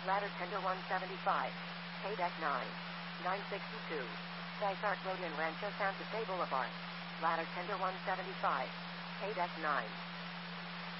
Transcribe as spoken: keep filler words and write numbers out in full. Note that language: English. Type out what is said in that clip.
Ladder Tender one seventy-five. Pay Deck nine. nine sixty-two. Dysart Road in Rancho Santa Fe Boulevard. Ladder Tender one seventy-five. Pay Deck nine.